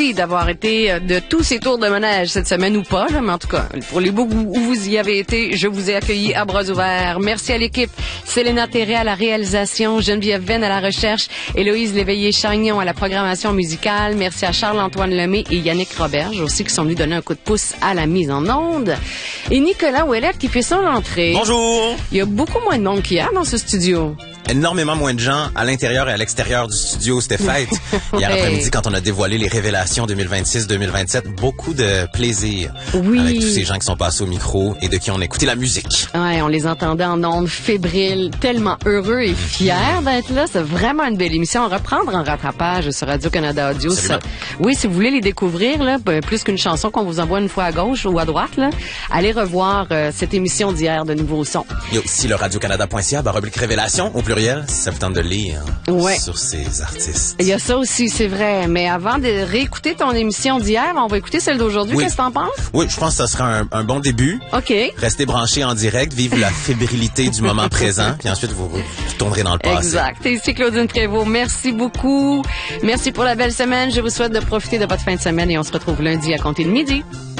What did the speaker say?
Merci d'avoir été de tous ces tours de manège cette semaine ou pas, là, mais en tout cas, pour les bouts où vous y avez été, je vous ai accueillis à bras ouverts. Merci à l'équipe. Célena Théré à la réalisation, Geneviève Venn à la recherche, Héloïse Léveillé-Chagnon à la programmation musicale. Merci à Charles-Antoine Lemay et Yannick Roberge aussi qui sont venus donner un coup de pouce à la mise en onde. Et Nicolas Ouellet qui fait son entrée. Bonjour! Il y a beaucoup moins de monde qu'hier dans ce studio. Énormément moins de gens à l'intérieur et à l'extérieur du studio. C'était fête. Hier après-midi, quand on a dévoilé les révélations 2026-2027, beaucoup de plaisir avec tous ces gens qui sont passés au micro et de qui on a écouté la musique. Ouais, on les entendait en ondes fébriles, tellement heureux et fiers d'être là. C'est vraiment une belle émission. Reprendre en rattrapage sur Radio-Canada Audio. Ça, oui, si vous voulez les découvrir, là, plus qu'une chanson qu'on vous envoie une fois à gauche ou à droite, là, allez revoir cette émission d'hier de Nouveaux Sons. Il y a aussi le radiocanada.ca, /révélation, au pluriel, si ça vous tente de lire sur ces artistes. Il y a ça aussi, c'est vrai. Mais avant de réécouter ton émission d'hier, on va écouter celle d'aujourd'hui. Oui. Qu'est-ce que t'en penses? Oui, je pense que ça sera un bon début. OK. Restez branchés en direct, vivre la fébrilité du moment présent, puis ensuite vous tournerez dans le passé. Exact. Et ici Claudine Prévost. Merci beaucoup. Merci pour la belle semaine. Je vous souhaite de profiter de votre fin de semaine et on se retrouve lundi à compter de midi.